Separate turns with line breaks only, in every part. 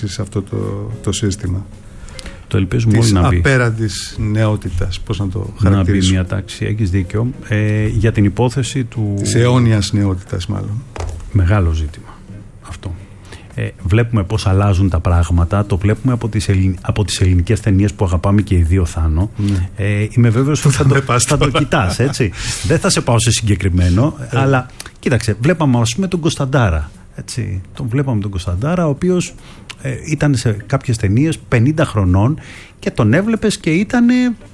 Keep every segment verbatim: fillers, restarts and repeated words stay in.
τάξη σε αυτό το, το σύστημα.
Το ελπίζουμε όλοι να μπει.
Απέραντης νεότητας, πώς να το
Να
χαρακτηρίσω.
μπει μια τάξη, έχεις δίκιο. Ε, για την υπόθεση του...
Της αιώνιας νεότητας μάλλον.
Μεγάλο ζήτημα αυτό. Ε, βλέπουμε πώς αλλάζουν τα πράγματα. Το βλέπουμε από τις, ελλην... από τις ελληνικές ταινίες που αγαπάμε και οι δύο, Θάνο. Mm. Ε, είμαι βέβαιος ότι θα, το, θα το κοιτάς, έτσι. Δεν θα σε πάω σε συγκεκριμένο, yeah. αλλά κοίταξε, βλέπαμε ας πούμε τον Κωνσταντάρα. Έτσι. Τον βλέπαμε τον Κωνσταντάρα, ο οποίος ε, ήταν σε κάποιες ταινίες πενήντα χρονών και τον έβλεπες και ήταν.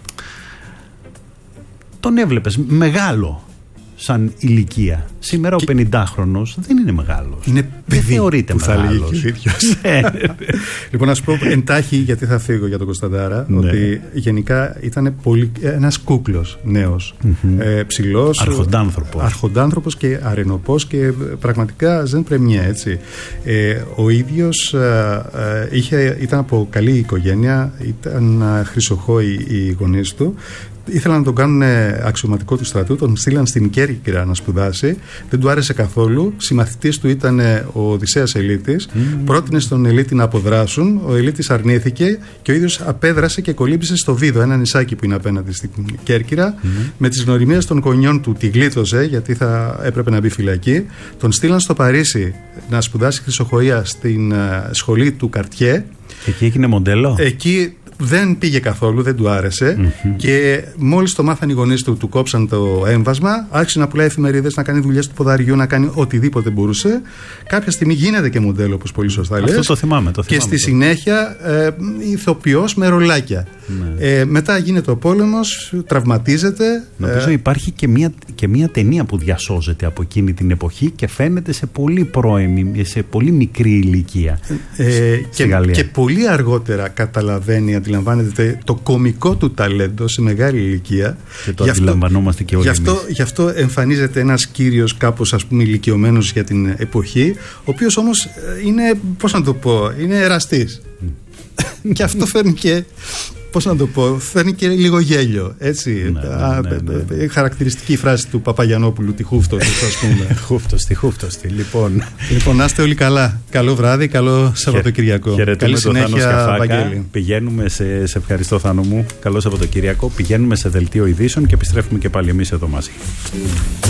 Τον έβλεπες μεγάλο σαν ηλικία. Σήμερα και... ο πενηντάχρονος δεν είναι μεγάλος.
Είναι παιδί,
δεν θεωρείται
που
μεγάλος.
Θα λέγει και ο ίδιος. Λοιπόν, να σου πω εντάχει, γιατί θα φύγω για τον Κωνσταντάρα, ναι. ότι γενικά ήταν πολύ, ένας κούκλος νέος. Mm-hmm. Ε, ψηλός.
Αρχοντάνθρωπος.
Αρχοντάνθρωπος και αρενοπός και πραγματικά δεν πρεμιέ, έτσι. Ε, ο ίδιος ε, είχε, ήταν από καλή οικογένεια, ήταν χρυσοχόοι οι γονείς του. Ήθελαν να τον κάνουν αξιωματικό του στρατού, τον στείλαν στην Κέρκυρα να σπουδάσει. Δεν του άρεσε καθόλου. Συμμαθητής του ήταν ο Οδυσσέας Ελίτης. Mm. Πρότεινε στον Ελίτη να αποδράσουν. Ο Ελίτης αρνήθηκε και ο ίδιος απέδρασε και κολύμπησε στο Βίδο, ένα νησάκι που είναι απέναντι στην Κέρκυρα. Mm. Με τις γνωριμίες των γονιών του τη γλίτωσε, γιατί θα έπρεπε να μπει φυλακή. Τον στείλαν στο Παρίσι να σπουδάσει χρυσοχοΐα στην σχολή του Καρτιέ.
Εκεί έγινε μοντέλο.
Εκεί δεν πήγε καθόλου, δεν του άρεσε mm-hmm. και μόλις το μάθαν οι γονείς του, του κόψαν το έμβασμα, άρχισε να πουλάει εφημερίδες, να κάνει δουλειές του ποδαριού, να κάνει οτιδήποτε μπορούσε. Κάποια στιγμή γίνεται και μοντέλο, όπως πολύ σωστά λες.
Αυτό το θυμάμαι, το θυμάμαι.
Και στη το. συνέχεια ε, ηθοποιός με ρολάκια. Ναι. Ε, μετά γίνεται ο πόλεμος, τραυματίζεται.
Νομίζω ε, υπάρχει και μια, και μια ταινία που διασώζεται από εκείνη την εποχή και φαίνεται σε πολύ πρώιμη, σε πολύ μικρή ηλικία
ε, στη και, Γαλλία. Και πολύ αργότερα καταλαβαίνει, αντιλαμβάνεται το κωμικό του ταλέντο σε μεγάλη ηλικία.
Και το γι αντιλαμβανόμαστε και όλοι
γι αυτό,
εμείς.
Γι' αυτό εμφανίζεται ένας κύριος κάπως ας πούμε ηλικιωμένος για την εποχή, ο οποίος όμως είναι, πώς να το πω, είναι εραστής. Και αυτό φέρνει και, πώς να το πω, φέρνει και λίγο γέλιο, έτσι. Ναι, Α, ναι, ναι, ναι. Χαρακτηριστική φράση του Παπαγιανόπουλου, τη χούφτωστη, ας πούμε.
Χούφτωστη, χούφτωστη, λοιπόν.
Λοιπόν, να είστε όλοι καλά. Καλό βράδυ, καλό Σαββατοκυριακό.
Καλή συνέχεια, Βαγγέλη. Πηγαίνουμε σε, σε ευχαριστώ, Θάνο μου. Καλό Σαββατοκυριακό. Πηγαίνουμε σε δελτίο ειδήσεων και επιστρέφουμε και πάλι εμείς εδώ μαζί.